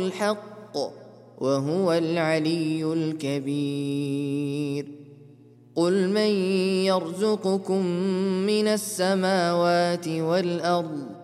الحق وهو العلي الكبير. قل من يرزقكم من السماوات والأرض